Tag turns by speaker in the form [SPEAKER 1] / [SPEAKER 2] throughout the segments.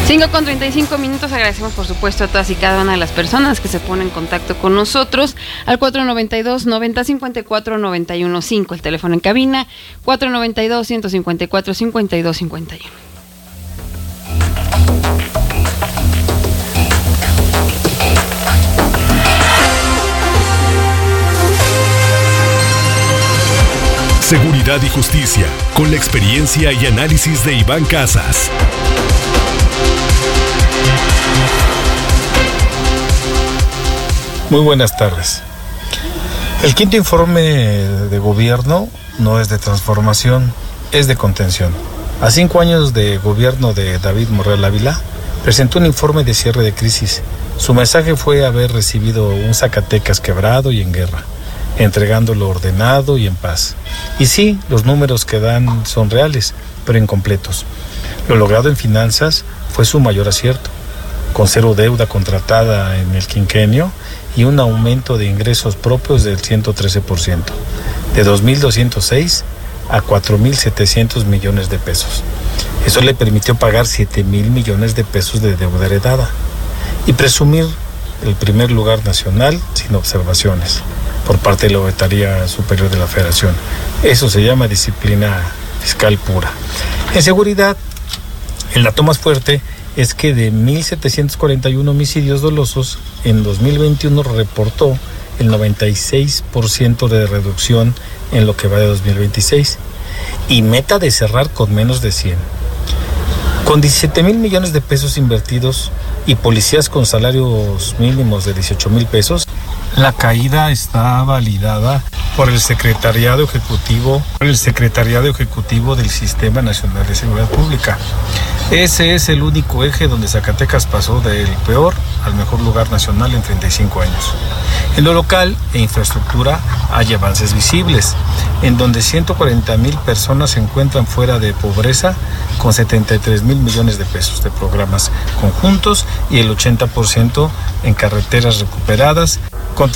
[SPEAKER 1] 5:35. Agradecemos por supuesto a todas y cada una de las personas que se ponen en contacto con nosotros al 492-9054-915, el teléfono en cabina 492-154-5251.
[SPEAKER 2] Seguridad y justicia, con la experiencia y análisis de Iván Casas.
[SPEAKER 3] Muy buenas tardes. El quinto informe de gobierno no es de transformación, es de contención. A 5 años de gobierno de David Monreal Ávila, presentó un informe de cierre de crisis. Su mensaje fue haber recibido un Zacatecas quebrado y en guerra, entregándolo ordenado y en paz. Y sí, los números que dan son reales, pero incompletos. Lo logrado en finanzas fue su mayor acierto, con 0 deuda contratada en el quinquenio y un aumento de ingresos propios del 113%, de 2.206 a 4.700 millones de pesos. Eso le permitió pagar 7.000 millones de pesos de deuda heredada y presumir el primer lugar nacional sin observaciones por parte de la Auditoría Superior de la Federación. Eso se llama disciplina fiscal pura. En seguridad, el dato más fuerte es que de 1.741 homicidios dolosos, en 2021 reportó el 96% de reducción en lo que va de 2026 y meta de cerrar con menos de 100. Con 17,000 millones de pesos invertidos y policías con salarios mínimos de 18,000 pesos, la caída está validada por el Secretariado Ejecutivo del Sistema Nacional de Seguridad Pública. Ese es el único eje donde Zacatecas pasó del peor al mejor lugar nacional en 35 años. En lo local e infraestructura hay avances visibles, en donde 140,000 personas se encuentran fuera de pobreza, con 73,000 millones de pesos de programas conjuntos y el 80% en carreteras recuperadas, con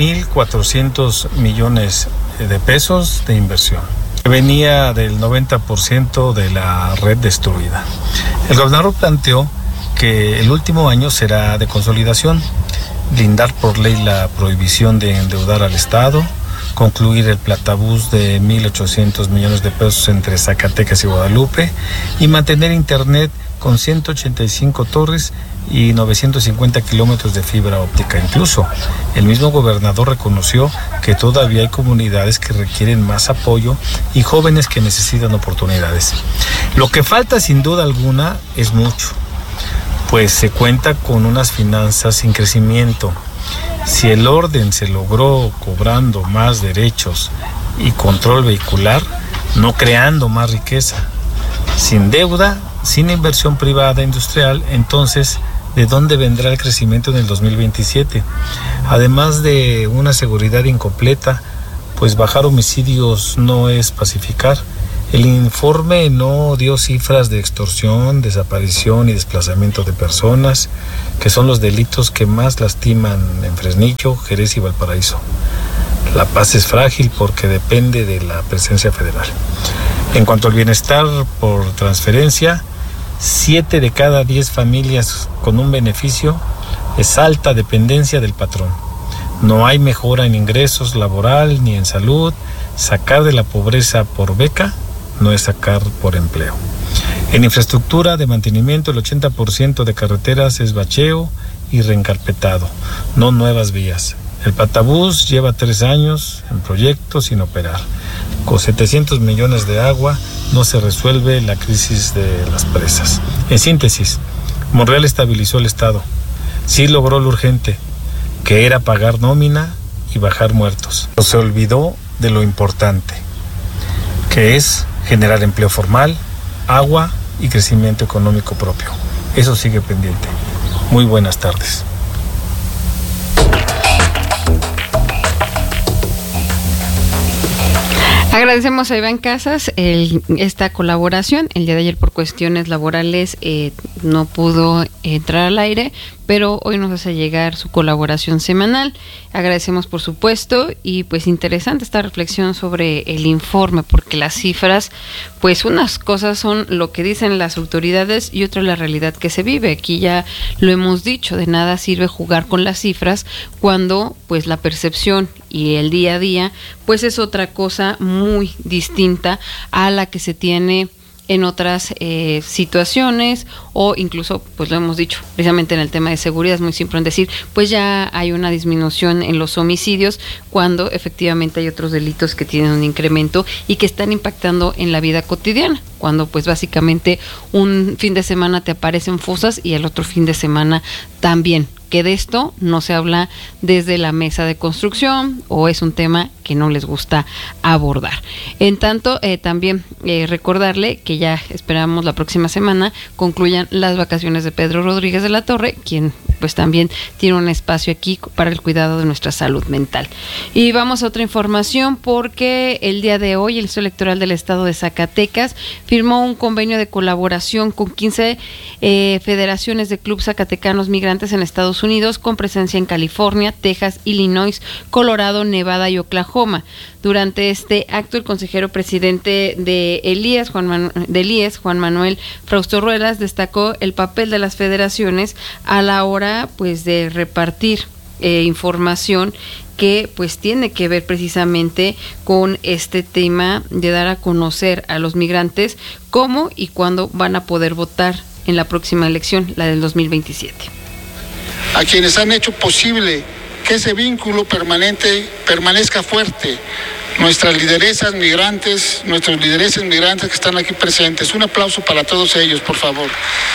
[SPEAKER 3] 13,400 millones de pesos de inversión. Venía del 90% de la red destruida. El gobernador planteó que el último año será de consolidación, blindar por ley la prohibición de endeudar al Estado, concluir el platabús de 1.800 millones de pesos entre Zacatecas y Guadalupe y mantener internet con 185 torres y 950 kilómetros de fibra óptica. Incluso el mismo gobernador reconoció que todavía hay comunidades que requieren más apoyo y jóvenes que necesitan oportunidades. Lo que falta sin duda alguna es mucho, pues se cuenta con unas finanzas sin crecimiento. Si el orden se logró cobrando más derechos y control vehicular, no creando más riqueza, sin deuda, sin inversión privada industrial, entonces ¿de dónde vendrá el crecimiento en el 2027? Además de una seguridad incompleta, pues bajar homicidios no es pacificar. El informe no dio cifras de extorsión, desaparición y desplazamiento de personas, que son los delitos que más lastiman en Fresnillo, Jerez y Valparaíso. La paz es frágil porque depende de la presencia federal. En cuanto al bienestar por transferencia, 7 de cada 10 familias con un beneficio es alta dependencia del patrón. No hay mejora en ingresos laboral ni en salud. Sacar de la pobreza por beca no es sacar por empleo. En infraestructura de mantenimiento, el 80% de carreteras es bacheo y reencarpetado, no nuevas vías. El Patabús lleva 3 años en proyecto sin operar. Con 700 millones de agua no se resuelve la crisis de las presas. En síntesis, Monreal estabilizó el Estado. Sí logró lo urgente, que era pagar nómina y bajar muertos. Pero se olvidó de lo importante, que es generar empleo formal, agua y crecimiento económico propio. Eso sigue pendiente. Muy buenas tardes.
[SPEAKER 1] Agradecemos a Iván Casas esta colaboración. El día de ayer por cuestiones laborales no pudo entrar al aire, pero pero hoy nos hace llegar su colaboración semanal. Agradecemos por supuesto, y pues interesante esta reflexión sobre el informe, porque las cifras, pues unas cosas son lo que dicen las autoridades y otra la realidad que se vive. Aquí ya lo hemos dicho, de nada sirve jugar con las cifras cuando pues la percepción y el día a día pues es otra cosa muy distinta a la que se tiene en otras situaciones, o incluso, pues lo hemos dicho, precisamente en el tema de seguridad, es muy simple en decir, pues ya hay una disminución en los homicidios, cuando efectivamente hay otros delitos que tienen un incremento y que están impactando en la vida cotidiana, cuando pues básicamente un fin de semana te aparecen fosas y el otro fin de semana también, que de esto no se habla desde la mesa de construcción, o es un tema que no les gusta abordar. En tanto, también recordarle que ya esperamos la próxima semana concluyan las vacaciones de Pedro Rodríguez de la Torre, quien pues también tiene un espacio aquí para el cuidado de nuestra salud mental. Y vamos a otra información, porque el día de hoy el Instituto Electoral del Estado de Zacatecas firmó un convenio de colaboración con 15 federaciones de clubes zacatecanos migrantes en Estados Unidos, con presencia en California, Texas, Illinois, Colorado, Nevada y Oklahoma. Durante este acto, el consejero presidente de IES, Juan Manuel Frausto Ruelas, destacó el papel de las federaciones a la hora pues de repartir información que pues tiene que ver precisamente con este tema de dar a conocer a los migrantes cómo y cuándo van a poder votar en la próxima elección, la del 2027.
[SPEAKER 4] A quienes han hecho posible que ese vínculo permanezca fuerte, nuestros lideresas migrantes que están aquí presentes. Un aplauso para todos ellos, por favor.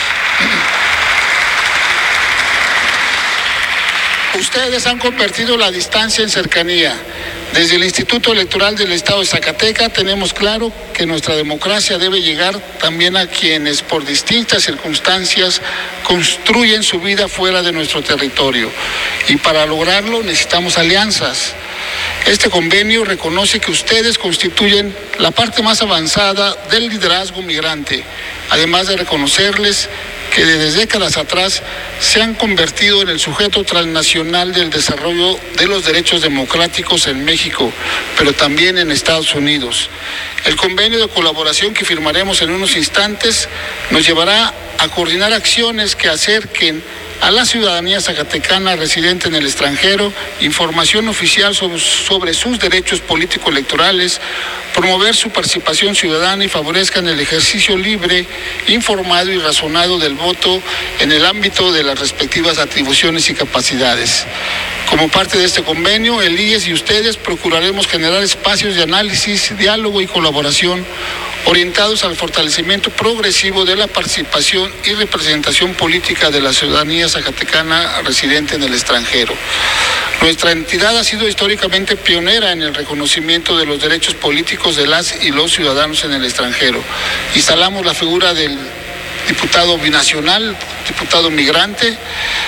[SPEAKER 4] Ustedes han convertido la distancia en cercanía. Desde el Instituto Electoral del Estado de Zacatecas tenemos claro que nuestra democracia debe llegar también a quienes por distintas circunstancias construyen su vida fuera de nuestro territorio. Y para lograrlo necesitamos alianzas. Este convenio reconoce que ustedes constituyen la parte más avanzada del liderazgo migrante, además de reconocerles que desde décadas atrás se han convertido en el sujeto transnacional del desarrollo de los derechos democráticos en México, pero también en Estados Unidos. El convenio de colaboración que firmaremos en unos instantes nos llevará a coordinar acciones que acerquen a la ciudadanía zacatecana residente en el extranjero información oficial sobre sus derechos político-electorales, promover su participación ciudadana y favorezcan el ejercicio libre, informado y razonado del voto en el ámbito de las respectivas atribuciones y capacidades. Como parte de este convenio, el IES y ustedes procuraremos generar espacios de análisis, diálogo y colaboración orientados al fortalecimiento progresivo de la participación y representación política de la ciudadanía zacatecana residente en el extranjero. Nuestra entidad ha sido históricamente pionera en el reconocimiento de los derechos políticos de las y los ciudadanos en el extranjero. Instalamos la figura del diputado binacional, diputado migrante,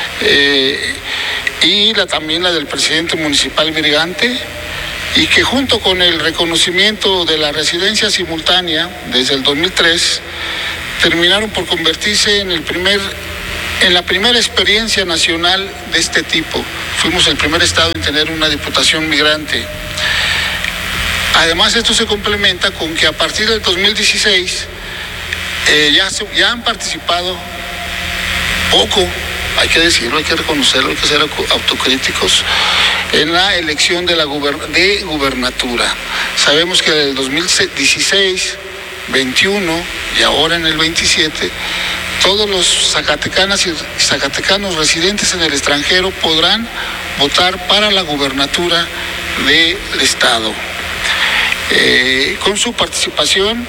[SPEAKER 4] y también la del presidente municipal migrante, y que junto con el reconocimiento de la residencia simultánea desde el 2003 terminaron por convertirse en la primera experiencia nacional de este tipo. Fuimos el primer estado en tener una diputación migrante. Además, esto se complementa con que a partir del 2016 ya han participado poco, hay que decirlo, hay que reconocerlo, hay que ser autocríticos, en la elección de gubernatura. Sabemos que en el 2016, 21 y ahora en el 27, todos los zacatecanas y zacatecanos residentes en el extranjero podrán votar para la gubernatura del Estado. Con su participación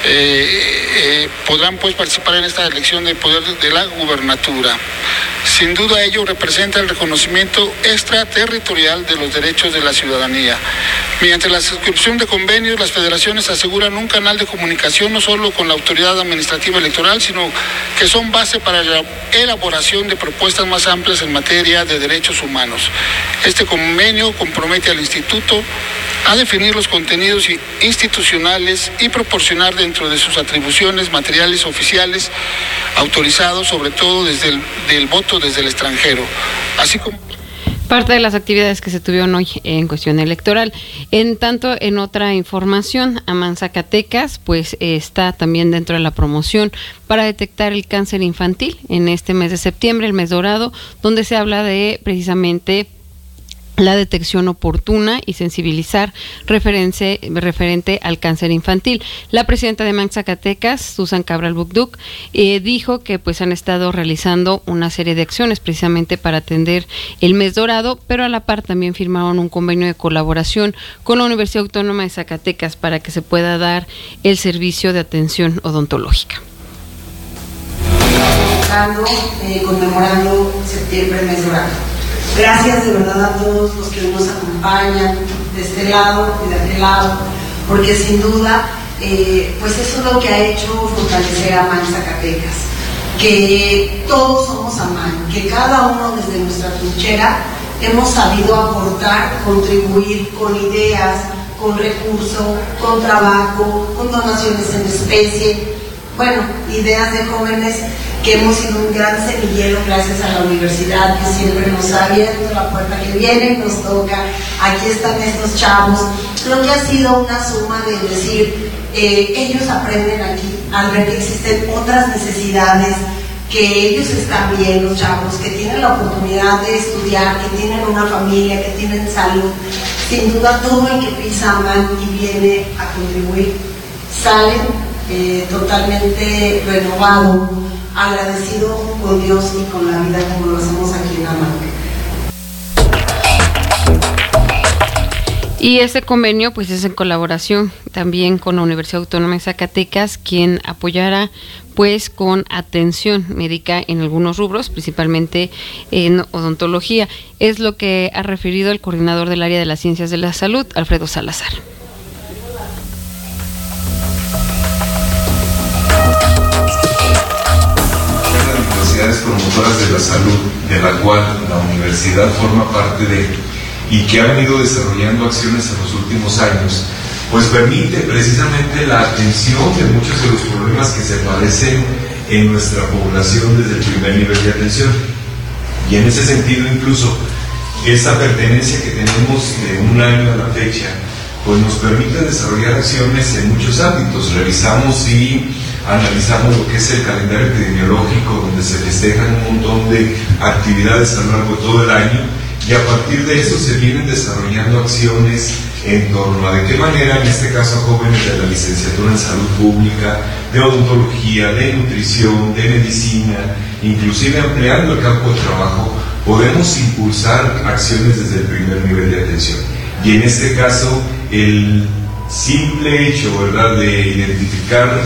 [SPEAKER 4] podrán pues participar en esta elección de poder de la gubernatura. Sin duda ello representa el reconocimiento extraterritorial de los derechos de la ciudadanía. Mediante la suscripción de convenios, las federaciones aseguran un canal de comunicación no solo con la autoridad administrativa electoral, sino que son base para la elaboración de propuestas más amplias en materia de derechos humanos. Este convenio compromete al Instituto a definir los contenidos institucionales y proporcionar dentro dentro de sus atribuciones materiales oficiales autorizados, sobre todo desde el voto desde el extranjero, así como
[SPEAKER 1] parte de las actividades que se tuvieron hoy en cuestión electoral. En tanto, en otra información, AMAN Zacatecas pues está también dentro de la promoción para detectar el cáncer infantil en este mes de septiembre, el mes dorado, donde se habla de precisamente la detección oportuna y sensibilizar referente al cáncer infantil. La presidenta de AMAN Zacatecas, Susan Cabral Bucduc, dijo que pues han estado realizando una serie de acciones precisamente para atender el mes dorado, pero a la par también firmaron un convenio de colaboración con la Universidad Autónoma de Zacatecas para que se pueda dar el servicio de atención odontológica.
[SPEAKER 5] Conmemorando septiembre, mes dorado. Gracias de verdad a todos los que nos acompañan de este lado y de aquel lado, porque sin duda, pues eso es lo que ha hecho fortalecer a AMAN Zacatecas, que todos somos AMAN, que cada uno desde nuestra trinchera hemos sabido aportar, contribuir con ideas, con recursos, con trabajo, con donaciones en especie, bueno, ideas de jóvenes que hemos sido un gran semillero gracias a la universidad que siempre nos ha abierto la puerta, que viene, nos toca, aquí están estos chavos. Creo que ha sido una suma de decir, ellos aprenden aquí al ver que existen otras necesidades, que ellos están bien, los chavos, que tienen la oportunidad de estudiar, que tienen una familia, que tienen salud. Sin duda todo el que pisa AMAN y viene a contribuir salen totalmente renovado, agradecido con Dios y con la vida como lo hacemos aquí en AMAN.
[SPEAKER 1] Y ese convenio pues es en colaboración también con la Universidad Autónoma de Zacatecas, quien apoyará pues con atención médica en algunos rubros, principalmente en odontología. Es lo que ha referido el coordinador del área de las ciencias de la salud, Alfredo Salazar.
[SPEAKER 6] Promotoras de la salud, de la cual la universidad forma parte y que ha venido desarrollando acciones en los últimos años, pues permite precisamente la atención de muchos de los problemas que se padecen en nuestra población desde el primer nivel de atención. Y en ese sentido, incluso, esa pertenencia que tenemos de un año a la fecha, pues nos permite desarrollar acciones en muchos ámbitos. Revisamos y analizamos lo que es el calendario epidemiológico, donde se festejan un montón de actividades a lo largo de todo el año, y a partir de eso se vienen desarrollando acciones en torno a de qué manera, en este caso a jóvenes de la licenciatura en salud pública, de odontología, de nutrición, de medicina, inclusive ampliando el campo de trabajo, podemos impulsar acciones desde el primer nivel de atención. Y en este caso, el simple hecho, ¿verdad?, de identificar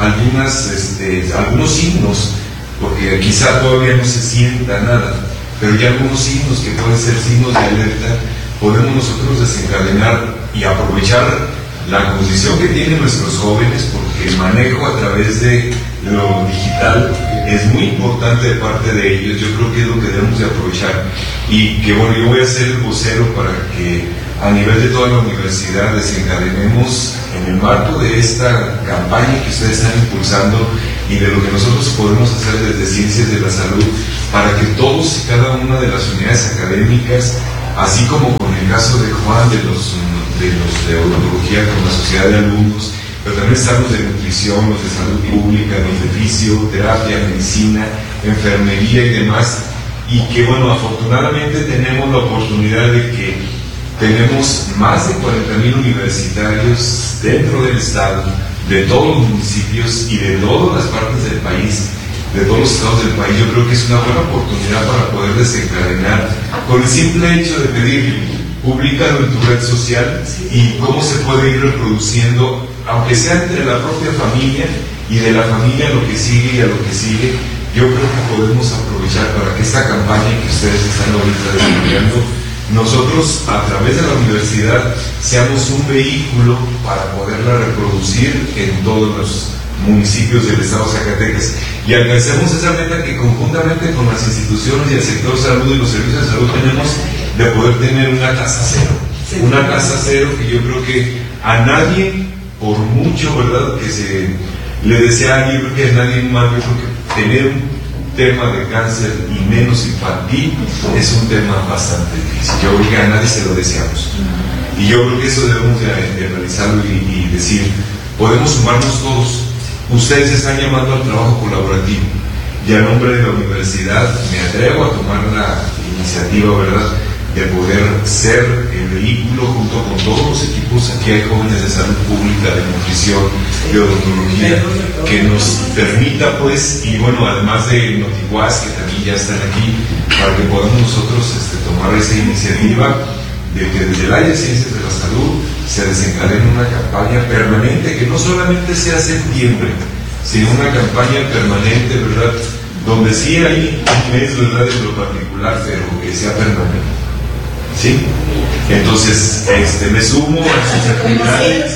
[SPEAKER 6] algunos signos, porque quizá todavía no se sienta nada, pero ya algunos signos que pueden ser signos de alerta, podemos nosotros desencadenar y aprovechar la condición que tienen nuestros jóvenes, porque el manejo a través de lo digital es muy importante de parte de ellos. Yo creo que es lo que debemos de aprovechar, y que bueno, yo voy a ser el vocero para que a nivel de toda la universidad desencadenemos en el marco de esta campaña que ustedes están impulsando y de lo que nosotros podemos hacer desde Ciencias de la Salud, para que todos y cada una de las unidades académicas, así como con el caso de Juan, de los de odontología con la sociedad de alumnos, pero también están los de nutrición, los de salud pública, los de fisioterapia, medicina, enfermería y demás, y que bueno, afortunadamente tenemos la oportunidad de que tenemos más de 40,000 universitarios dentro del estado, de todos los municipios y de todas las partes del país, de todos los estados del país. Yo creo que es una buena oportunidad para poder desencadenar, con el simple hecho de pedir, públicalo en tu red social, y cómo se puede ir reproduciendo, aunque sea entre la propia familia, y de la familia a lo que sigue y a lo que sigue. Yo creo que podemos aprovechar para que esta campaña que ustedes están ahorita desarrollando, nosotros a través de la universidad seamos un vehículo para poderla reproducir en todos los municipios del estado de Zacatecas, y alcancemos esa meta que conjuntamente con las instituciones y el sector salud y los servicios de salud tenemos, de poder tener una tasa cero. Una tasa cero que yo creo que a nadie por mucho, ¿verdad?, que se le desea a alguien, yo creo que a nadie más, yo creo que tener un tema de cáncer y menos infantil es un tema bastante difícil. Yo creo que a nadie se lo deseamos. Y yo creo que eso debemos de realizarlo y decir, podemos sumarnos todos. Ustedes están llamando al trabajo colaborativo y a nombre de la universidad me atrevo a tomar la iniciativa, ¿verdad?, de poder ser el vehículo junto con todos los equipos. Aquí hay jóvenes de salud pública, de nutrición, de odontología, que nos permita, pues, y bueno, además de Notiguas, que también ya están aquí, para que podamos nosotros tomar esa iniciativa de que desde el área de ciencias de la salud se desencadene una campaña permanente, que no solamente sea septiembre, sino una campaña permanente, ¿verdad?, donde sí hay un mes, ¿verdad?, en lo particular, pero que sea permanente. ¿Sí? Entonces, me sumo a sus actividades.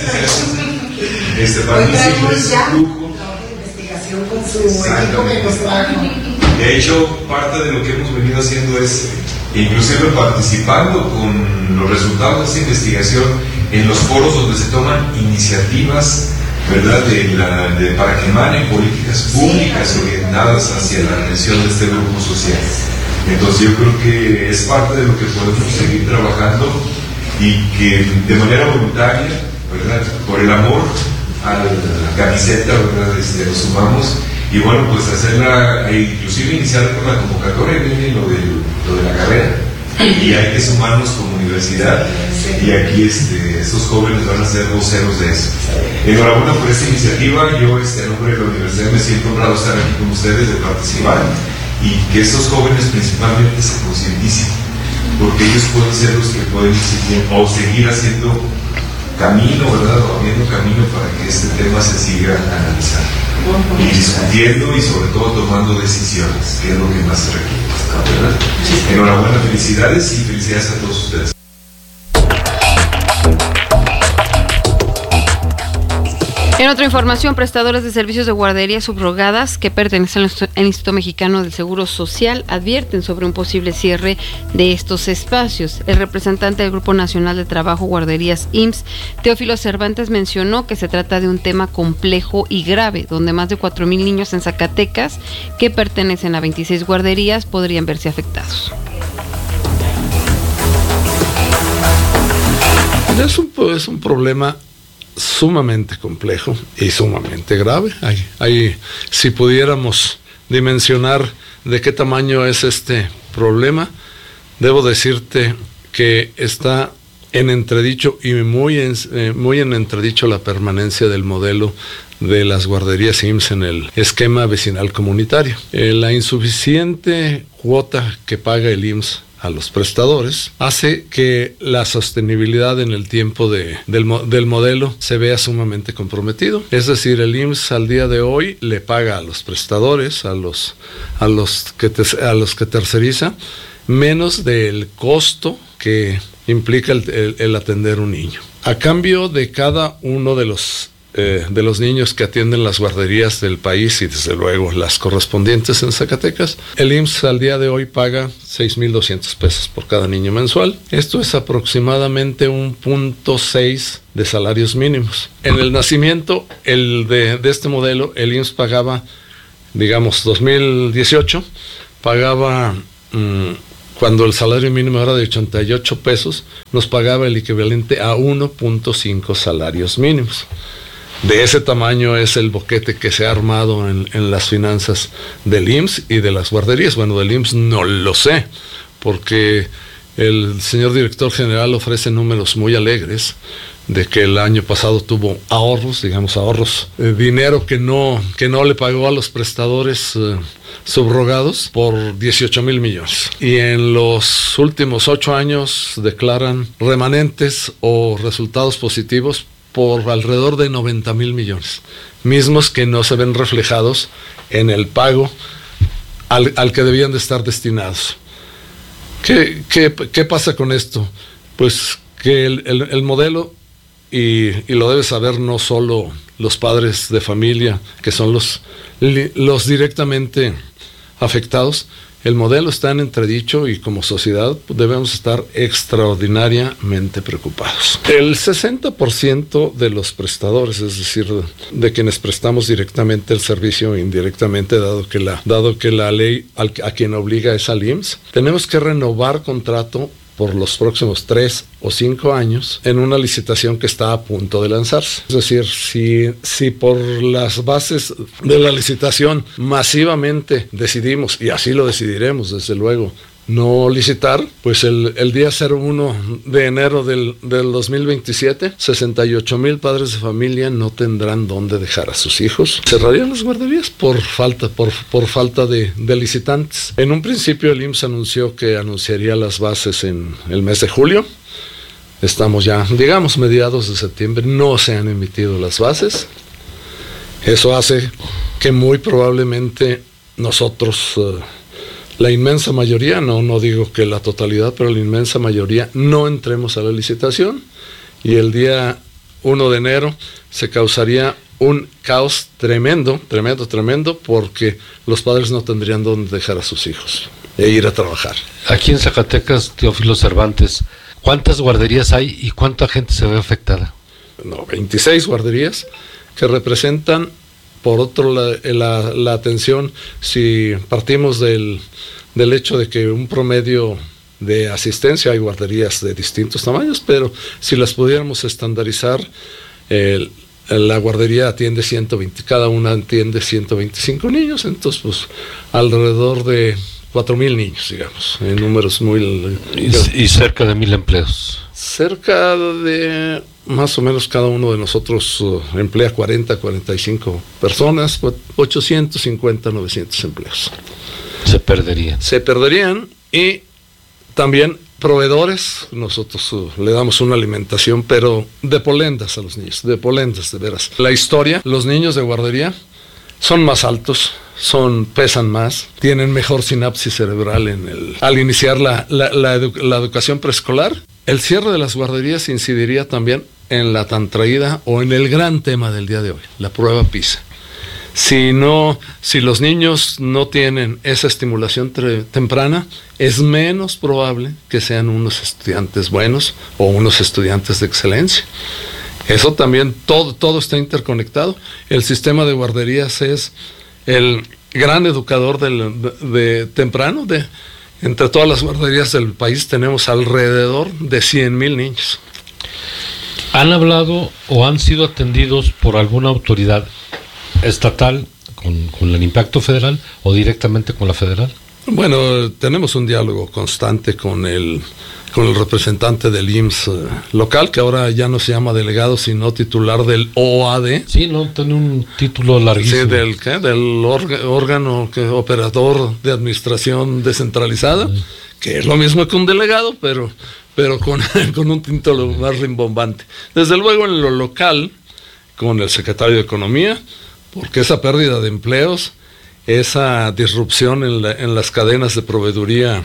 [SPEAKER 6] Para mí siempre es un lujo.
[SPEAKER 5] Investigación con su equipo que nos trajo.
[SPEAKER 6] De hecho, parte de lo que hemos venido haciendo es, inclusive participando con los resultados de esta investigación en los foros donde se toman iniciativas, ¿verdad?, para que emanen políticas públicas orientadas hacia la atención de este grupo social. Entonces yo creo que es parte de lo que podemos seguir trabajando y que de manera voluntaria, ¿verdad?, por el amor a la camiseta, ¿verdad?, nos sumamos y bueno, pues hacerla, inclusive iniciar con la convocatoria, viene lo de la carrera y hay que sumarnos como universidad y aquí estos jóvenes van a ser voceros de eso. Enhorabuena por esta iniciativa. Yo en nombre de la universidad me siento honrado estar aquí con ustedes, de participar y que estos jóvenes principalmente se concienticen, porque ellos pueden ser los que pueden seguir haciendo camino, ¿verdad?, o abriendo camino para que este tema se siga analizando y discutiendo y sobre todo tomando decisiones, que es lo que más se requiere, ¿verdad? Enhorabuena, felicidades y felicidades a todos ustedes.
[SPEAKER 1] En otra información, prestadores de servicios de guarderías subrogadas que pertenecen al Instituto Mexicano del Seguro Social advierten sobre un posible cierre de estos espacios. El representante del Grupo Nacional de Trabajo Guarderías IMSS, Teófilo Cervantes, mencionó que se trata de un tema complejo y grave, donde más de 4,000 niños en Zacatecas que pertenecen a 26 guarderías podrían verse afectados.
[SPEAKER 7] Es un problema sumamente complejo y sumamente grave. Si pudiéramos dimensionar de qué tamaño es este problema, debo decirte que está en entredicho y muy en entredicho la permanencia del modelo de las guarderías IMSS en el esquema vecinal comunitario. La insuficiente cuota que paga el IMSS a los prestadores hace que la sostenibilidad en el tiempo del modelo se vea sumamente comprometido. Es decir, el IMSS al día de hoy le paga a los prestadores, a los que terceriza, menos del costo que implica el atender un niño. A cambio de cada uno de los niños que atienden las guarderías del país y desde luego las correspondientes en Zacatecas, el IMSS al día de hoy paga 6,200 pesos por cada niño mensual. Esto es aproximadamente 1.6 de salarios mínimos. En el nacimiento de este modelo, el IMSS pagaba, digamos, 2018, pagaba, cuando el salario mínimo era de 88 pesos, nos pagaba el equivalente a 1.5 salarios mínimos. De ese tamaño es el boquete que se ha armado en las finanzas del IMSS y de las guarderías. Bueno, del IMSS no lo sé, porque el señor director general ofrece números muy alegres de que el año pasado tuvo ahorros, dinero que no le pagó a los prestadores subrogados por 18,000 millones. Y en los últimos 8 años declaran remanentes o resultados positivos por alrededor de 90,000 millones, mismos que no se ven reflejados en el pago al que debían de estar destinados. ¿Qué pasa con esto? Pues que el modelo, y lo debe saber no solo los padres de familia, que son los directamente afectados, el modelo está en entredicho y como sociedad debemos estar extraordinariamente preocupados. El 60% de los prestadores, es decir, de quienes prestamos directamente el servicio o indirectamente, dado que la ley a quien obliga es al IMSS, tenemos que renovar contrato por los próximos 3 o 5 años en una licitación que está a punto de lanzarse. Es decir, si por las bases de la licitación masivamente decidimos, y así lo decidiremos desde luego, no licitar, pues el día 01 de enero del 2027, 68,000 padres de familia no tendrán dónde dejar a sus hijos. Cerrarían las guarderías por falta de licitantes. En un principio el IMSS anunció que anunciaría las bases en el mes de julio. Estamos ya, digamos, mediados de septiembre, no se han emitido las bases. Eso hace que muy probablemente nosotros... la inmensa mayoría, no digo que la totalidad, pero la inmensa mayoría no entremos a la licitación y el día 1 de enero se causaría un caos tremendo, porque los padres no tendrían dónde dejar a sus hijos e ir a trabajar.
[SPEAKER 8] Aquí en Zacatecas, Teófilo Cervantes, ¿cuántas guarderías hay y cuánta gente se ve afectada?
[SPEAKER 7] 26 guarderías que representan, por otro, la atención, si partimos del hecho de que un promedio de asistencia, hay guarderías de distintos tamaños, pero si las pudiéramos estandarizar, la guardería atiende 120, cada una atiende 125 niños, entonces pues alrededor de 4,000 niños, digamos, en números muy...
[SPEAKER 8] Y cerca de 1,000 empleos.
[SPEAKER 7] Cerca de, más o menos, cada uno de nosotros emplea 45 personas, 850, 900 empleos.
[SPEAKER 8] Se perderían y también proveedores, nosotros le damos una alimentación, pero de polendas a los niños, de veras. La historia, los niños de guardería son más altos, pesan más, tienen mejor sinapsis cerebral al iniciar la educación preescolar. El cierre de las guarderías incidiría también en la tan traída o en el gran tema del día de hoy, la prueba PISA. Si los niños no tienen esa estimulación temprana, es menos probable que sean unos estudiantes buenos o unos estudiantes de excelencia. Eso también, todo está interconectado. El sistema de guarderías es el gran educador de temprano. Entre todas las guarderías del país tenemos alrededor de 100,000 niños. ¿Han hablado o han sido atendidos por alguna autoridad estatal con el impacto federal o directamente con la federal?
[SPEAKER 7] Bueno, tenemos un diálogo constante con el representante del IMSS local, que ahora ya no se llama delegado, sino titular del OAD.
[SPEAKER 8] Sí, no, tiene un título larguísimo.
[SPEAKER 7] Sí, del órgano operador de administración descentralizada, que es lo mismo que un delegado, pero con un título más rimbombante. Desde luego en lo local, con el secretario de Economía, porque esa pérdida de empleos, esa disrupción en las cadenas de proveeduría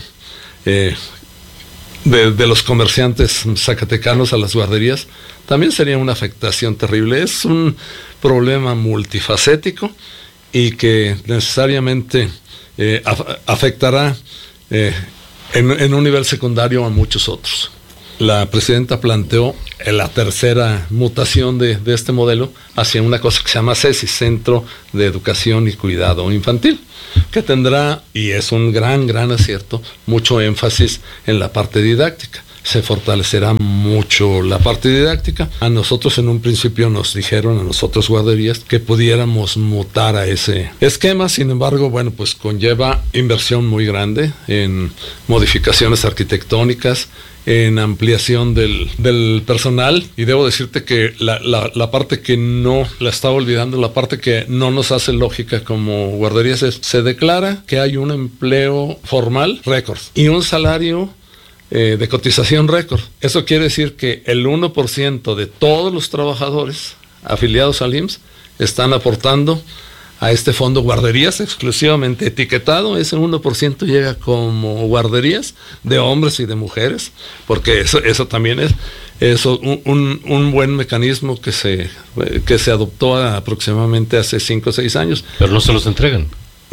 [SPEAKER 7] de los comerciantes zacatecanos a las guarderías, también sería una afectación terrible. Es un problema multifacético y que necesariamente afectará en un nivel secundario a muchos otros. La presidenta planteó la tercera mutación de este modelo hacia una cosa que se llama CESI, Centro de Educación y Cuidado Infantil, que tendrá, y es un gran acierto, mucho énfasis en la parte didáctica. Se fortalecerá mucho la parte didáctica. A nosotros en un principio nos dijeron, a nosotros guarderías, que pudiéramos mutar a ese esquema. Sin embargo, bueno, pues conlleva inversión muy grande en modificaciones arquitectónicas, en ampliación del personal, y debo decirte que la parte que no la estaba olvidando, la parte que no nos hace lógica como guarderías es, se declara que hay un empleo formal récord y un salario de cotización récord. Eso quiere decir que el 1% de todos los trabajadores afiliados al IMSS están aportando a este fondo guarderías exclusivamente etiquetado. Ese 1% llega como guarderías de hombres y de mujeres, porque eso también es un buen mecanismo que se adoptó aproximadamente hace 5 o 6 años.
[SPEAKER 8] Pero no se los entregan.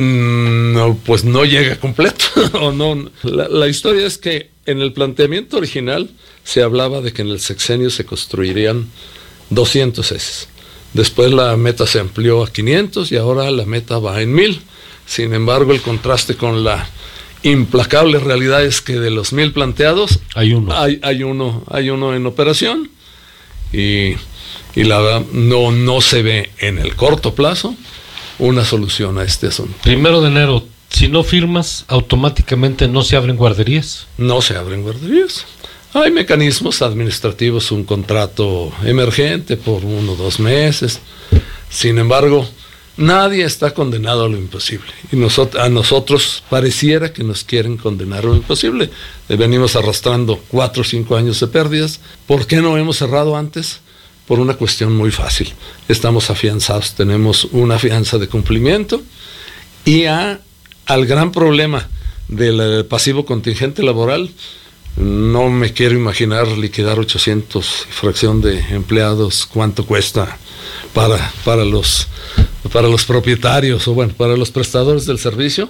[SPEAKER 7] pues no llega completo. O no. La historia es que en el planteamiento original se hablaba de que en el sexenio se construirían 200 ESES. Después la meta se amplió a 500 y ahora la meta va en 1000. Sin embargo, el contraste con la implacable realidad es que de los 1000 planteados hay uno en operación y la verdad no se ve en el corto plazo una solución a este asunto.
[SPEAKER 9] 1 de enero, si no firmas, automáticamente no se abren guarderías.
[SPEAKER 7] No se abren guarderías. Hay mecanismos administrativos, un contrato emergente por 1 o 2 meses. Sin embargo, nadie está condenado a lo imposible. Y a nosotros pareciera que nos quieren condenar a lo imposible. Venimos arrastrando 4 o 5 años de pérdidas. ¿Por qué no hemos cerrado antes? Por una cuestión muy fácil. Estamos afianzados, tenemos una fianza de cumplimiento y al gran problema del pasivo contingente laboral, no me quiero imaginar liquidar 800 y fracción de empleados, cuánto cuesta para los propietarios o bueno, para los prestadores del servicio.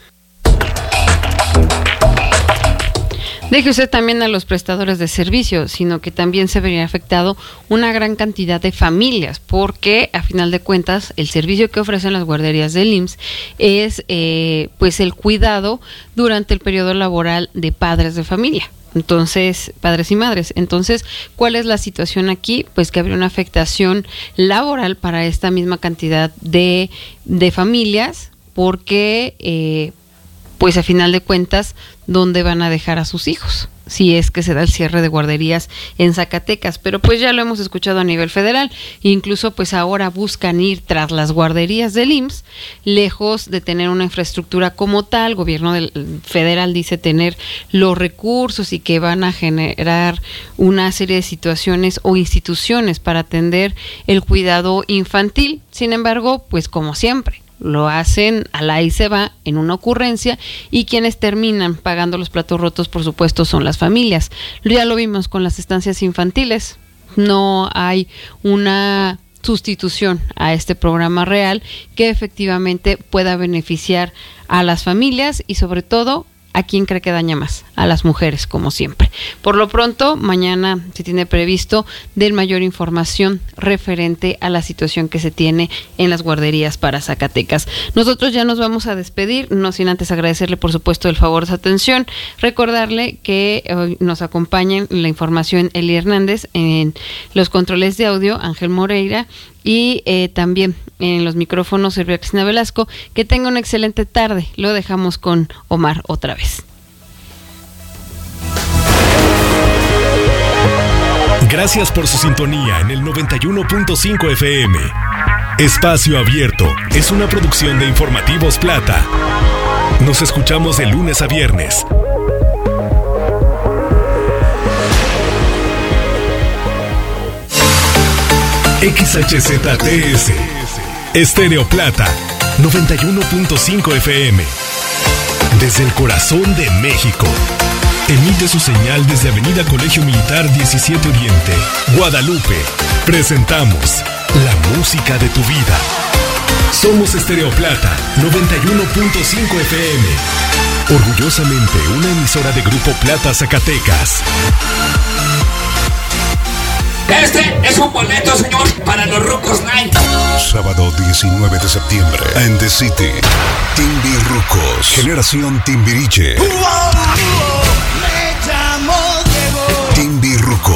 [SPEAKER 1] Deje usted también a los prestadores de servicio, sino que también se vería afectado una gran cantidad de familias, porque a final de cuentas el servicio que ofrecen las guarderías del IMSS es pues el cuidado durante el periodo laboral de padres de familia. Entonces, padres y madres. Entonces, ¿cuál es la situación aquí? Pues que habría una afectación laboral para esta misma cantidad de familias, porque pues a final de cuentas, ¿dónde van a dejar a sus hijos? Si es que se da el cierre de guarderías en Zacatecas, pero pues ya lo hemos escuchado a nivel federal, incluso pues ahora buscan ir tras las guarderías del IMSS, lejos de tener una infraestructura como tal. El gobierno federal dice tener los recursos y que van a generar una serie de situaciones o instituciones para atender el cuidado infantil. Sin embargo, pues como siempre, lo hacen a la y se va en una ocurrencia y quienes terminan pagando los platos rotos, por supuesto, son las familias. Ya lo vimos con las estancias infantiles, no hay una sustitución a este programa real que efectivamente pueda beneficiar a las familias y sobre todo ¿a quién cree que daña más? A las mujeres, como siempre. Por lo pronto, mañana se tiene previsto de mayor información referente a la situación que se tiene en las guarderías para Zacatecas. Nosotros ya nos vamos a despedir, no sin antes agradecerle, por supuesto, el favor de su atención. Recordarle que hoy nos acompaña en la información Eli Hernández, en los controles de audio, Ángel Moreira, y también en los micrófonos Silvia Cristina Velasco. Que tenga una excelente tarde. Lo dejamos con Omar otra vez.
[SPEAKER 2] Gracias por su sintonía en el 91.5 FM. Espacio Abierto es una producción de Informativos Plata. Nos escuchamos de lunes a viernes. XHZTS, Estéreo Plata, 91.5 FM. Desde el corazón de México. Emite su señal desde Avenida Colegio Militar 17 Oriente, Guadalupe. Presentamos la música de tu vida. Somos Estéreo Plata, 91.5 FM. Orgullosamente una emisora de Grupo Plata Zacatecas.
[SPEAKER 10] Este es un boleto, señor, para los Rucos Night.
[SPEAKER 2] Sábado 19 de septiembre en The City. Timbi Rucos, Generación Timbiriche.
[SPEAKER 10] Me llamo